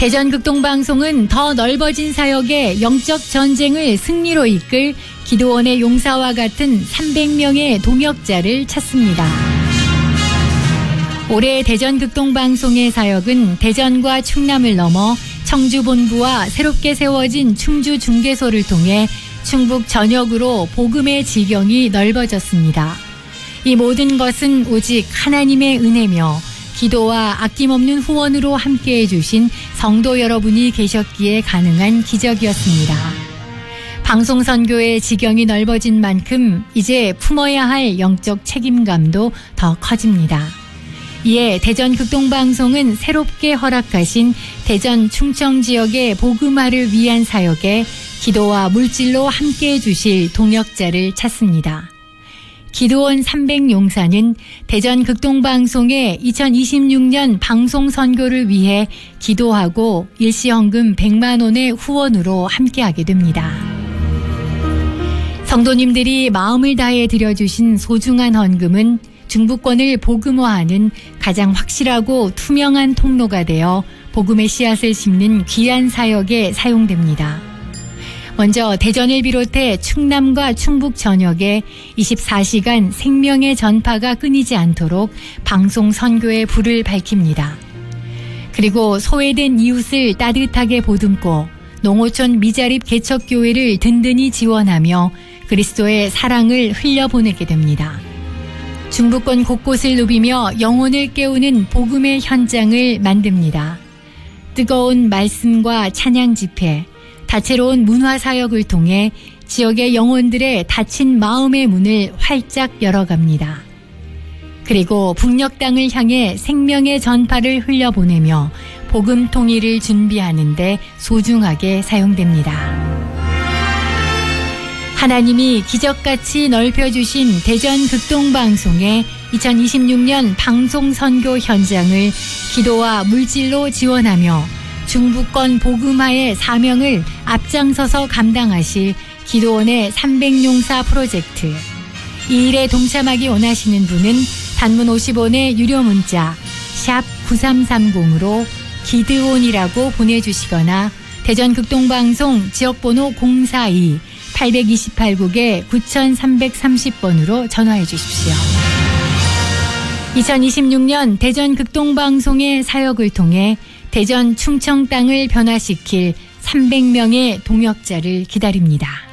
대전 극동방송은 더 넓어진 사역의 영적 전쟁을 승리로 이끌 기도원의 용사와 같은 300명의 동역자를 찾습니다. 올해 대전 극동방송의 사역은 대전과 충남을 넘어 청주 본부와 새롭게 세워진 충주 중개소를 통해 충북 전역으로 복음의 지경이 넓어졌습니다. 이 모든 것은 오직 하나님의 은혜며 기도와 아낌없는 후원으로 함께해 주신 성도 여러분이 계셨기에 가능한 기적이었습니다. 방송 선교의 지경이 넓어진 만큼 이제 품어야 할 영적 책임감도 더 커집니다. 이에 대전 극동방송은 새롭게 허락하신 대전 충청 지역의 복음화를 위한 사역에 기도와 물질로 함께해 주실 동역자를 찾습니다. 기도원 300용사는 대전 극동방송의 2026년 방송 선교를 위해 기도하고 일시헌금 100만 원의 후원으로 함께하게 됩니다. 성도님들이 마음을 다해 드려주신 소중한 헌금은 중부권을 복음화하는 가장 확실하고 투명한 통로가 되어 복음의 씨앗을 심는 귀한 사역에 사용됩니다. 먼저 대전을 비롯해 충남과 충북 전역에 24시간 생명의 전파가 끊이지 않도록 방송 선교의 불을 밝힙니다. 그리고 소외된 이웃을 따뜻하게 보듬고 농어촌 미자립 개척교회를 든든히 지원하며 그리스도의 사랑을 흘려보내게 됩니다. 중부권 곳곳을 누비며 영혼을 깨우는 복음의 현장을 만듭니다. 뜨거운 말씀과 찬양 집회, 다채로운 문화사역을 통해 지역의 영혼들의 닫힌 마음의 문을 활짝 열어갑니다. 그리고 북녘 땅을 향해 생명의 전파를 흘려보내며 복음 통일을 준비하는 데 소중하게 사용됩니다. 하나님이 기적같이 넓혀주신 대전 극동방송의 2026년 방송 선교 현장을 기도와 물질로 지원하며 중부권 복음화의 사명을 앞장서서 감당하실 기도원의 300용사 프로젝트. 이 일에 동참하기 원하시는 분은 단문 50원의 유료 문자 샵 9330으로 기드온이라고 보내주시거나 대전 극동방송 지역번호 042-828국에 9330번으로 전화해 주십시오. 2026년 대전 극동방송의 사역을 통해 대전 충청 땅을 변화시킬 300명의 동역자를 기다립니다.